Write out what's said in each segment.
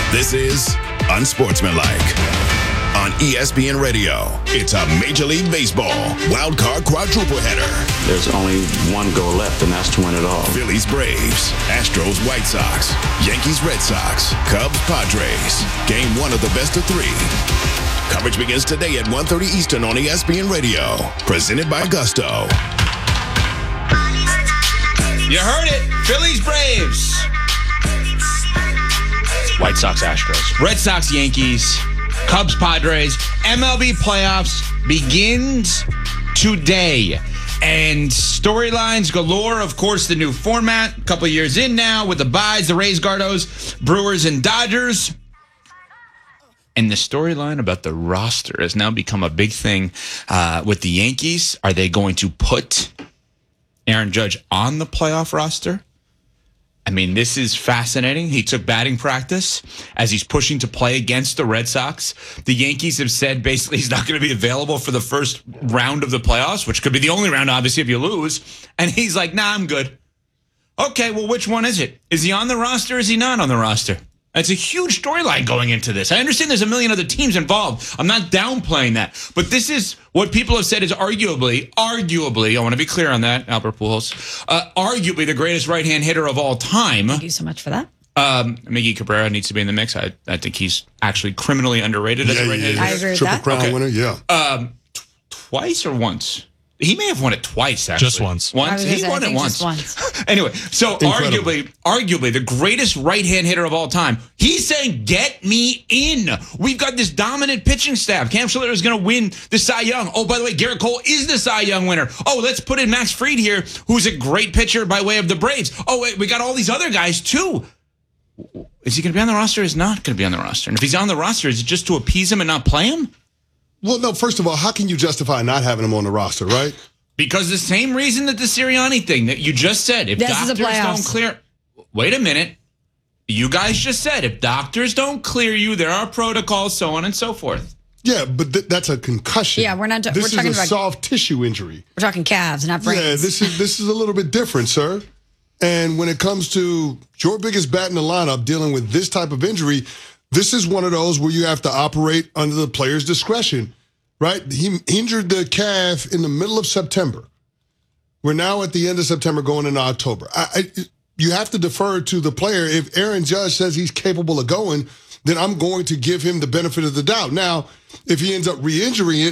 This is Unsportsmanlike. On ESPN Radio, it's a Major League Baseball wild card quadruple header. There's only one goal left, and that's to win it all. Phillies, Braves, Astros, White Sox, Yankees, Red Sox, Cubs, Padres. Game 1 of the best of 3. Coverage begins today at 1:30 Eastern on ESPN Radio. Presented by Gusto. You heard it. Phillies, Braves. White Sox, Astros. Red Sox, Yankees. Cubs, Padres. MLB playoffs begins today. And storylines galore. Of course, the new format. A couple of years in now with the byes, the Rays, Gardos, Brewers, and Dodgers. And the storyline about the roster has now become a big thing with the Yankees. Are they going to put Aaron Judge on the playoff roster? I mean, this is fascinating. He took batting practice as he's pushing to play against the Red Sox. The Yankees have said basically he's not going to be available for the first round of the playoffs, which could be the only round, obviously, if you lose. And he's like, nah, I'm good. Okay, well, which one is it? Is he on the roster or is he not on the roster? It's a huge storyline going into this. I understand there's a million other teams involved. I'm not downplaying that. But this is what people have said is arguably, I want to be clear on that, Albert Pujols, arguably the greatest right-hand hitter of all time. Thank you so much for that. Miggy Cabrera needs to be in the mix. I think he's actually criminally underrated as a right-hand hitter. I agree with Triple that. Crown winner, yeah. Twice or once? He may have won it twice, actually. Just once. Once? He won it once. Anyway, so arguably the greatest right-hand hitter of all time. He's saying, get me in. We've got this dominant pitching staff. Cam Schiller is going to win the Cy Young. Oh, by the way, Garrett Cole is the Cy Young winner. Oh, let's put in Max Fried here, who's a great pitcher by way of the Braves. Oh, wait, we got all these other guys, too. Is he going to be on the roster or is he not going to be on the roster? And if he's on the roster, is it just to appease him and not play him? Well, no, first of all, how can you justify not having him on the roster, right? Because the same reason that the Sirianni thing that you just said, if doctors don't clear... Wait a minute. You guys just said, if doctors don't clear you, there are protocols, so on and so forth. Yeah, but that's a concussion. Yeah, we're not... This we're is talking a about soft tissue injury. We're talking calves, not brains. Yeah, this is a little bit different, sir. And when it comes to your biggest bat in the lineup dealing with this type of injury, this is one of those where you have to operate under the player's discretion. Right? He injured the calf in the middle of September. We're now at the end of September going into October. You have to defer to the player. If Aaron Judge says he's capable of going, then I'm going to give him the benefit of the doubt. Now, if he ends up re-injuring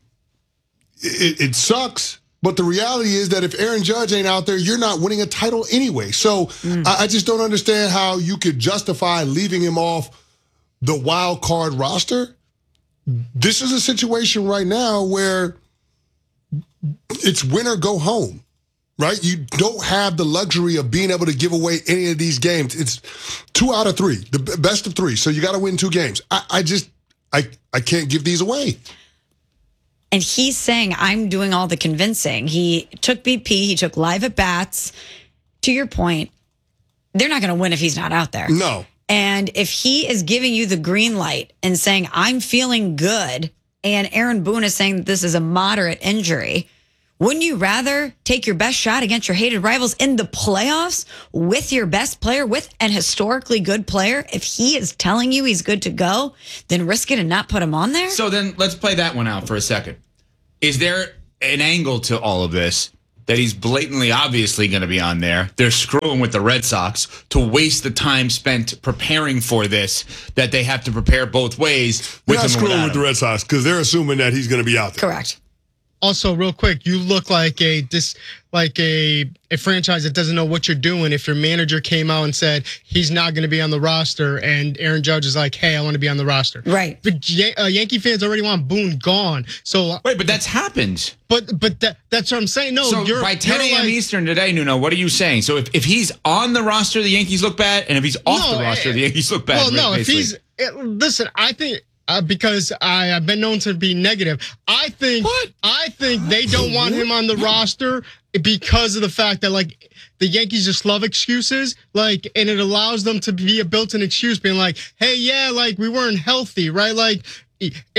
it sucks. But the reality is that if Aaron Judge ain't out there, you're not winning a title anyway. So I just don't understand how you could justify leaving him off the wild card roster. This is a situation right now where it's win or go home, right? You don't have the luxury of being able to give away any of these games. It's 2 out of 3, the best of 3. So you got to win 2 games. I can't give these away. And he's saying, I'm doing all the convincing. He took BP. He took live at bats. To your point, they're not going to win if he's not out there. No. And if he is giving you the green light and saying, I'm feeling good, and Aaron Boone is saying that this is a moderate injury, wouldn't you rather take your best shot against your hated rivals in the playoffs with your best player, with an historically good player, if he is telling you he's good to go, than risk it and not put him on there? So then let's play that one out for a second. Is there an angle to all of this that he's blatantly, obviously going to be on there? They're screwing with the Red Sox to waste the time spent preparing for this, that they have to prepare both ways. They're not screwing with the Red Sox because they're assuming that he's going to be out there. Correct. Also, real quick, you look like a franchise that doesn't know what you're doing. If your manager came out and said he's not going to be on the roster, and Aaron Judge is like, "Hey, I want to be on the roster." Right. But Yankee fans already want Boone gone. So wait, but that's happened. But that's what I'm saying. No, so by 10 a.m. Eastern today, Nuno, what are you saying? So if he's on the roster, the Yankees look bad, and if he's off the roster, the Yankees look bad. Well, no, basically. if he's listen, I think. Because I've been known to be negative. I think they don't want him on the roster because of the fact that like the Yankees just love excuses, like, and it allows them to be a built-in excuse, being like, hey, yeah, like we weren't healthy, right? Like Aaron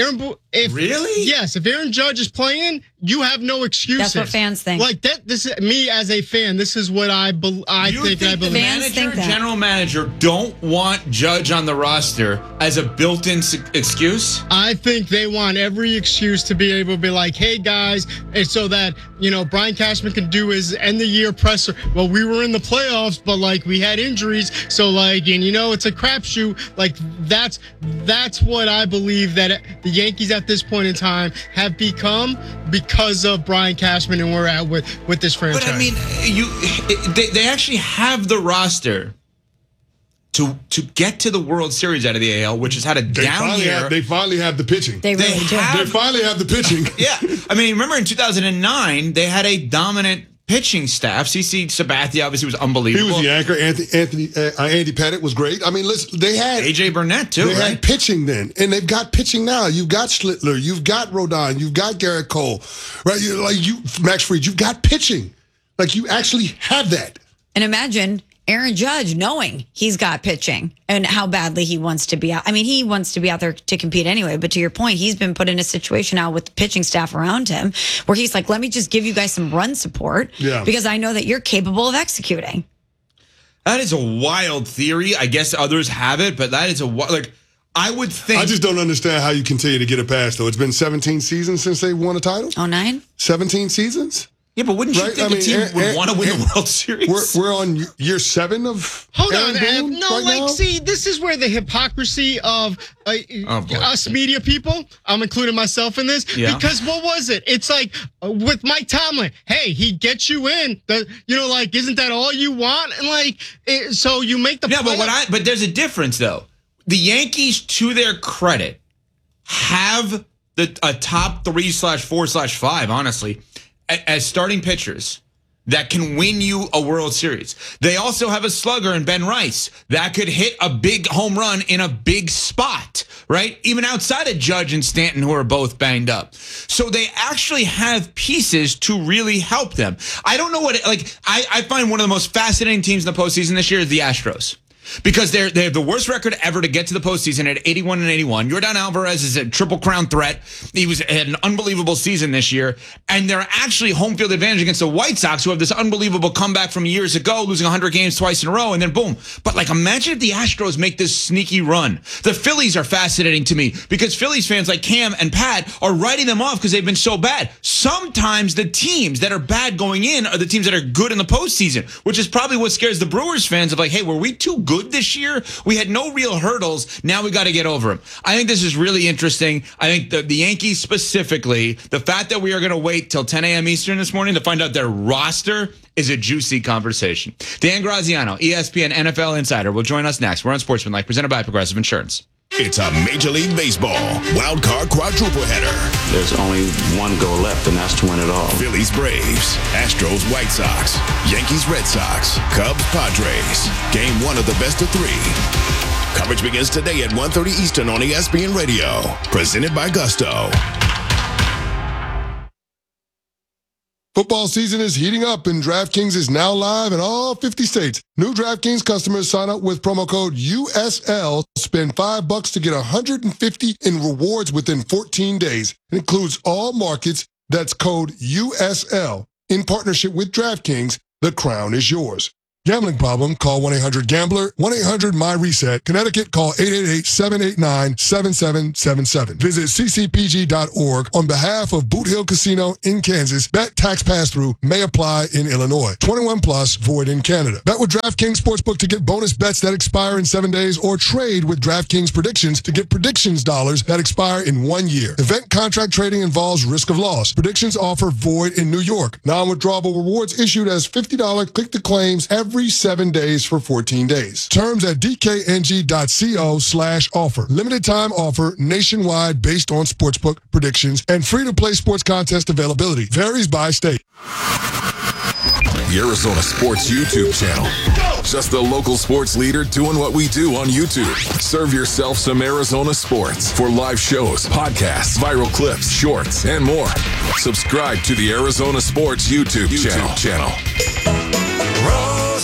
Really? Yes, if Aaron Judge is playing, you have no excuses. That's what fans think. Like that. This is me as a fan. This is what I think. I believe. Fans think that. General manager don't want Judge on the roster as a built-in excuse. I think they want every excuse to be able to be like, hey guys, and so that Brian Cashman can do his end of year presser. Well, we were in the playoffs, but like we had injuries, so like it's a crapshoot. Like that's what I believe that the Yankees at this point in time have become because of Brian Cashman and where we're at with this franchise. But I mean, they actually have the roster to get to the World Series out of the AL, which has had a down year. They finally have the pitching. They really do. They finally have the pitching. Yeah. I mean, remember in 2009, they had a dominant pitching staff. CC Sabathia obviously was unbelievable. He was the anchor. Andy Pettitte was great. I mean, listen, they had AJ Burnett too. They had pitching then, and they've got pitching now. You've got Schlittler, you've got Rodon, you've got Garrett Cole, right? Max Fried. You've got pitching. Like you actually have that. And imagine Aaron Judge knowing he's got pitching and how badly he wants to be out. I mean, he wants to be out there to compete anyway. But to your point, he's been put in a situation now with the pitching staff around him where he's like, let me just give you guys some run support because I know that you're capable of executing. That is a wild theory. I guess others have it, but that is I would think. I just don't understand how you continue to get it past, though. It's been 17 seasons since they won a title. 09? 17 seasons? Yeah, but wouldn't you think a team would want to win the World Series? We're on year 7 of Hold Aaron on, Boone no, right now? see, this is where the hypocrisy of us media people, I'm including myself in this, because what was it? It's like with Mike Tomlin, hey, he gets you in, isn't that all you want? And so you make the but there's a difference though. The Yankees, to their credit, have a top 3/4/5, honestly, as starting pitchers that can win you a World Series. They also have a slugger in Ben Rice that could hit a big home run in a big spot, right? Even outside of Judge and Stanton, who are both banged up. So they actually have pieces to really help them. I don't know I find one of the most fascinating teams in the postseason this year is the Astros. Because they have the worst record ever to get to the postseason at 81-81. Yordan Alvarez is a Triple Crown threat. He had an unbelievable season this year. And they're actually home field advantage against the White Sox, who have this unbelievable comeback from years ago, losing 100 games twice in a row, and then boom. But imagine if the Astros make this sneaky run. The Phillies are fascinating to me because Phillies fans like Cam and Pat are writing them off because they've been so bad. Sometimes the teams that are bad going in are the teams that are good in the postseason, which is probably what scares the Brewers fans of hey, were we too good this year? We had no real hurdles. Now we got to get over them. I think this is really interesting. I think the Yankees specifically, the fact that we are going to wait till 10 a.m. Eastern this morning to find out their roster is a juicy conversation. Dan Graziano, ESPN NFL Insider, will join us next. We're on Sportsmanlike, presented by Progressive Insurance. It's a Major League Baseball wild card quadruple header. There's only one goal left, and that's to win it all. Phillies Braves, Astros White Sox, Yankees Red Sox, Cubs Padres. Game 1 of the best of 3. Coverage begins today at 1:30 Eastern on ESPN Radio. Presented by Gusto. Football season is heating up, and DraftKings is now live in all 50 states. New DraftKings customers sign up with promo code USL, spend $5 to get $150 in rewards within 14 days. It includes all markets. That's code USL. In partnership with DraftKings, the crown is yours. Gambling problem? Call 1-800-GAMBLER, 1-800-MY-RESET. Connecticut, call 888-789-7777. Visit ccpg.org on behalf of Boot Hill Casino in Kansas. Bet tax pass-through may apply in Illinois. 21 plus, void in Canada. Bet with DraftKings Sportsbook to get bonus bets that expire in 7 days, or trade with DraftKings Predictions to get predictions dollars that expire in 1 year. Event contract trading involves risk of loss. Predictions offer void in New York. Non-withdrawable rewards issued as $50 click-to-claims every 7 days for 14 days. Terms at dkng.co/offer. Limited time offer nationwide based on sportsbook predictions and free-to-play sports contest availability. Varies by state. The Arizona Sports YouTube channel. Just the local sports leader doing what we do on YouTube. Serve yourself some Arizona sports for live shows, podcasts, viral clips, shorts, and more. Subscribe to the Arizona Sports YouTube channel. Rosie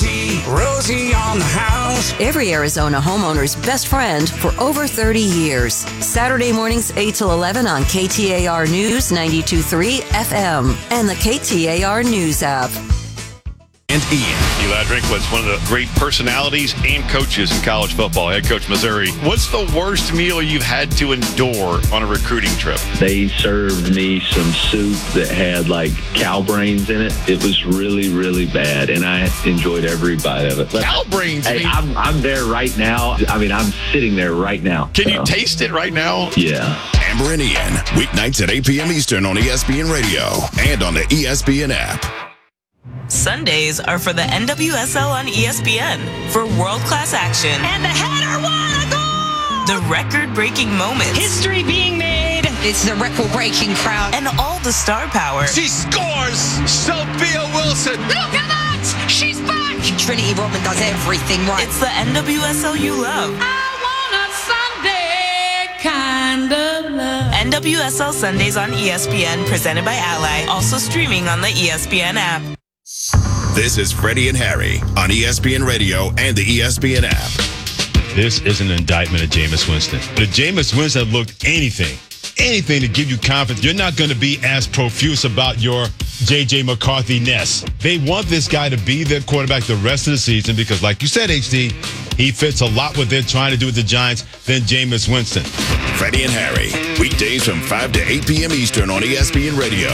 Rosie on the house. Every Arizona homeowner's best friend for over 30 years. Saturday mornings 8 till 11 on KTAR News 92.3 FM and the KTAR News app. And Ian. Eli Drinkwitz, one of the great personalities and coaches in college football, head coach Missouri. What's the worst meal you've had to endure on a recruiting trip? They served me some soup that had like cow brains in it. It was really, really bad, and I enjoyed every bite of it. But, Cow brains? Hey, I'm there right now. I mean, I'm sitting there right now. Can you taste it right now? Yeah. Amber and Ian, weeknights at 8 p.m. Eastern on ESPN Radio and on the ESPN app. Sundays are for the NWSL on ESPN for world-class action. And the header won a goal! The record-breaking moments. History being made. It's the record-breaking crowd. And all the star power. She scores! Sophia Wilson! Look at that! She's back! Trinity Rodman does everything right. It's the NWSL you love. I want a Sunday kind of love. NWSL Sundays on ESPN, presented by Ally. Also streaming on the ESPN app. This is Freddie and Harry on ESPN Radio and the ESPN app. This is an indictment of Jameis Winston. But if Jameis Winston looked anything to give you confidence, you're not going to be as profuse about your J.J. McCarthy-ness. They want this guy to be their quarterback the rest of the season because, like you said, HD, he fits a lot what they're trying to do with the Giants than Jameis Winston. Freddie and Harry, weekdays from 5 to 8 p.m. Eastern on ESPN Radio.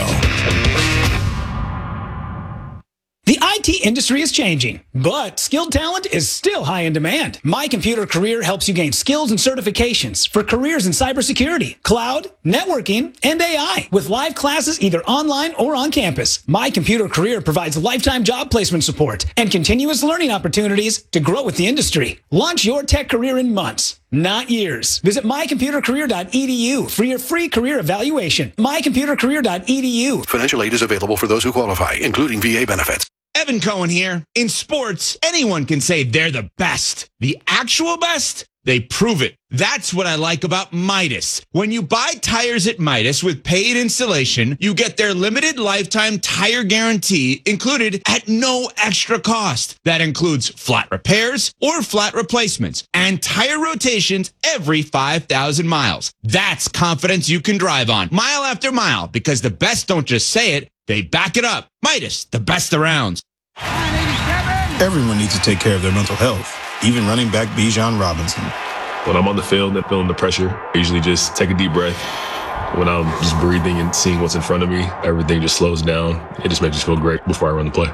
The IT industry is changing, but skilled talent is still high in demand. My Computer Career helps you gain skills and certifications for careers in cybersecurity, cloud, networking, and AI with live classes either online or on campus. My Computer Career provides lifetime job placement support and continuous learning opportunities to grow with the industry. Launch your tech career in months, not years. Visit mycomputercareer.edu for your free career evaluation. mycomputercareer.edu. Financial aid is available for those who qualify, including VA benefits. Evan Cohen here. In sports, anyone can say they're the best. The actual best? They prove it. That's what I like about Midas. When you buy tires at Midas with paid installation, you get their limited lifetime tire guarantee included at no extra cost. That includes flat repairs or flat replacements and tire rotations every 5,000 miles. That's confidence you can drive on mile after mile because the best don't just say it, they back it up. Midas, the best around. Everyone needs to take care of their mental health, even running back Bijan Robinson. When I'm on the field and feeling the pressure, I usually just take a deep breath. When I'm just breathing and seeing what's in front of me, everything just slows down. It just makes me feel great before I run the play.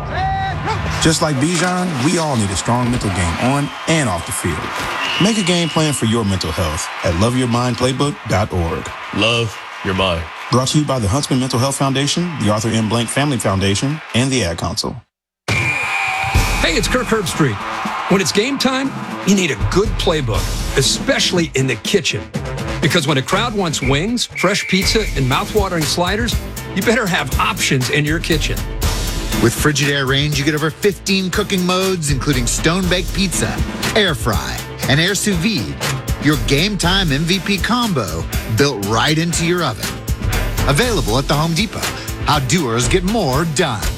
Just like Bijan, we all need a strong mental game on and off the field. Make a game plan for your mental health at loveyourmindplaybook.org. Love your mind. Brought to you by the Huntsman Mental Health Foundation, the Arthur M. Blank Family Foundation, and the Ad Council. Hey, it's Kirk Herbstreit. When it's game time, you need a good playbook, especially in the kitchen. Because when a crowd wants wings, fresh pizza, and mouth-watering sliders, you better have options in your kitchen. With Frigidaire Range, you get over 15 cooking modes, including stone-baked pizza, air fry, and air sous vide. Your game time MVP combo built right into your oven. Available at the Home Depot. How doers get more done.